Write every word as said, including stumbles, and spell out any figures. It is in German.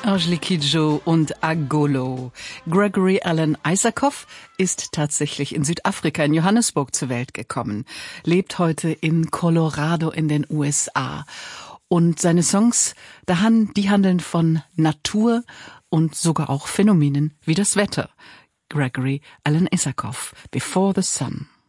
Angelique Kidjo und Agolo. Gregory Alan Isakov ist tatsächlich in Südafrika, in Johannesburg, zur Welt gekommen, lebt heute in Colorado in den U S A. Und seine Songs, die handeln von Natur und sogar auch Phänomenen wie das Wetter. Gregory Alan Isakov, Before the Sun.